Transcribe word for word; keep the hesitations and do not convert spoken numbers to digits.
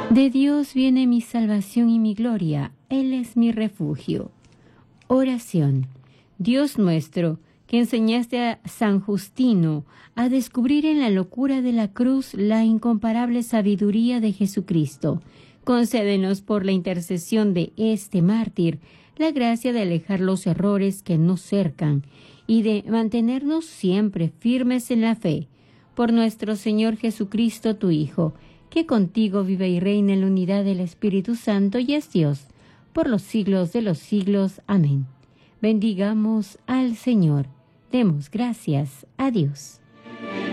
De Dios viene mi salvación y mi gloria, Él es mi refugio. Oración. Dios nuestro, que enseñaste a San Justino a descubrir en la locura de la cruz la incomparable sabiduría de Jesucristo, concédenos por la intercesión de este mártir la gracia de alejar los errores que nos cercan y de mantenernos siempre firmes en la fe. Por nuestro Señor Jesucristo, tu Hijo, que contigo vive y reina en la unidad del Espíritu Santo y es Dios, por los siglos de los siglos. Amén. Bendigamos al Señor. Demos gracias a Dios.